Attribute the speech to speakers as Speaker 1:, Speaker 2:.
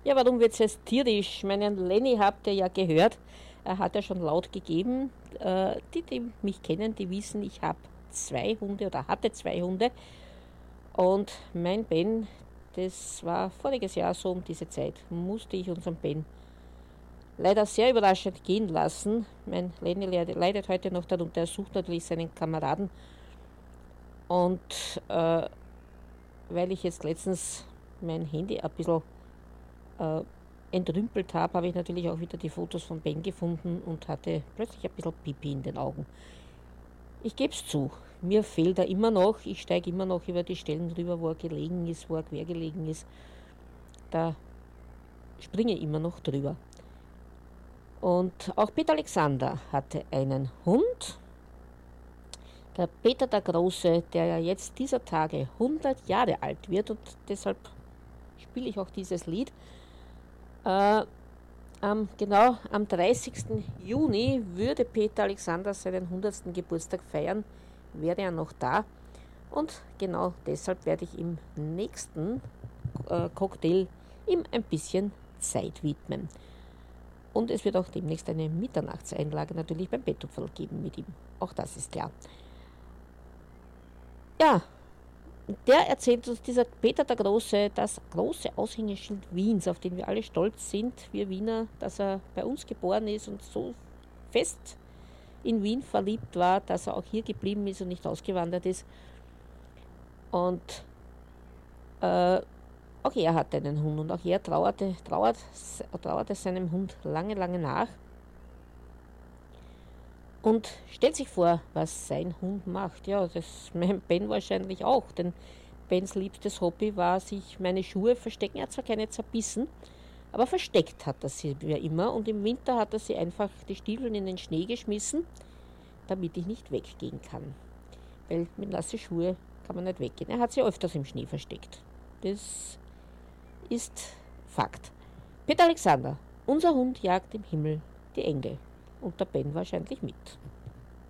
Speaker 1: Ja, warum wird es jetzt tierisch? Meinen Lenny habt ihr ja gehört. Er hat ja schon laut gegeben. Die mich kennen, die wissen, ich habe 2 Hunde oder hatte 2 Hunde. Und mein Ben, das war voriges Jahr so um diese Zeit, musste ich unseren Ben leider sehr überraschend gehen lassen. Mein Lenny leidet heute noch darunter. Er sucht natürlich seinen Kameraden. Und weil ich jetzt letztens mein Handy ein bisschen äh, entrümpelt habe, habe ich natürlich auch wieder die Fotos von Ben gefunden und hatte plötzlich ein bisschen Pipi in den Augen. Ich gebe es zu, mir fehlt er immer noch. Ich steige immer noch über die Stellen drüber, wo er gelegen ist, wo er quer gelegen ist. Da springe ich immer noch drüber. Und auch Peter Alexander hatte einen Hund. Der Peter der Große, der ja jetzt dieser Tage 100 Jahre alt wird, und deshalb spiele ich auch dieses Lied. Genau am 30. Juni würde Peter Alexander seinen 100. Geburtstag feiern, wäre er noch da. Und genau deshalb werde ich im nächsten Cocktail ihm ein bisschen Zeit widmen. Und es wird auch demnächst eine Mitternachtseinlage natürlich beim Betthupferl geben mit ihm. Auch das ist klar. Ja, der erzählt uns, dieser Peter der Große, das große Aushängeschild Wiens, auf den wir alle stolz sind, wir Wiener, dass er bei uns geboren ist und so fest in Wien verliebt war, dass er auch hier geblieben ist und nicht ausgewandert ist. Und auch er hatte einen Hund und auch er trauerte seinem Hund lange, lange nach und stellt sich vor, was sein Hund macht. Ja, das mein Ben wahrscheinlich auch, denn Bens liebstes Hobby war, sich meine Schuhe verstecken. Er hat zwar keine zerbissen, aber versteckt hat er sie ja immer. Und im Winter hat er sie einfach die Stiefel in den Schnee geschmissen, damit ich nicht weggehen kann. Weil mit nassen Schuhe kann man nicht weggehen. Er hat sie öfters im Schnee versteckt. Das ist Fakt. Peter Alexander, unser Hund jagt im Himmel die Engel. Und der Ben wahrscheinlich mit.